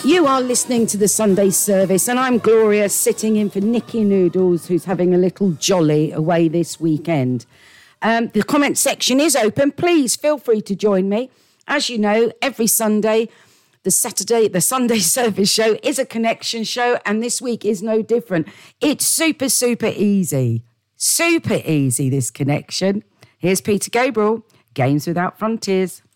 You are listening to the Sunday service, and I'm Gloria, sitting in for Nikki Noodles, who's having a little jolly away this weekend. The comment section is open. Please feel free to join me. As you know, every Sunday, the Sunday service show is a connection show, and this week is no different. It's super, super easy. Super easy, this connection. Here's Peter Gabriel, Games Without Frontiers.